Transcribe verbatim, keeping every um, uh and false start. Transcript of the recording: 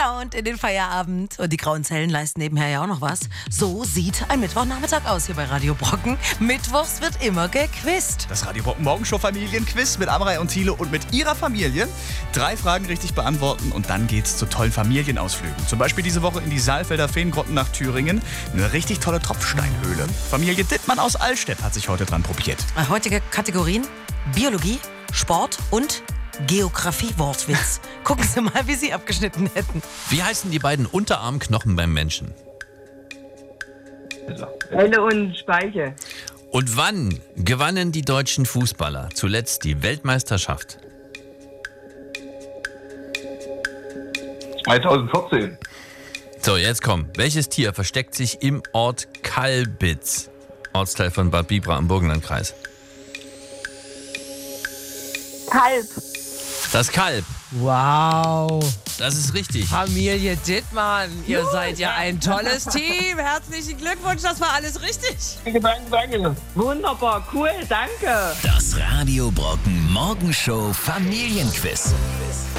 gelaunt in den Feierabend. Und die grauen Zellen leisten nebenher ja auch noch was. So sieht ein Mittwochnachmittag aus hier bei Radio Brocken. Mittwochs wird immer gequizt. Das Radio Brocken Morgenshow Familienquiz mit Amrei und Thilo und mit ihrer Familie. Drei Fragen richtig beantworten und dann geht's zu tollen Familienausflügen. Zum Beispiel diese Woche in die Saalfelder Feengrotten nach Thüringen. Eine richtig tolle Tropfsteinhöhle. Familie Dittmann aus Allstedt hat sich heute dran probiert. Heutige Kategorien: Biologie, Sport und Geografie-Wortwitz. Gucken Sie mal, wie Sie abgeschnitten hätten. Wie heißen die beiden Unterarmknochen beim Menschen? Helle und Speiche. Und wann gewannen die deutschen Fußballer zuletzt die Weltmeisterschaft? zweitausendvierzehn. So, jetzt komm. Welches Tier versteckt sich im Ort Kalbitz? Ortsteil von Bad Bibra im Burgenlandkreis. Kalb. Das Kalb. Wow. Das ist richtig. Familie Dittmann, ihr seid ja ein tolles Team. Herzlichen Glückwunsch, das war alles richtig. Danke, danke, danke. Wunderbar, cool, danke. Das Radio Brocken Morgenshow Familienquiz.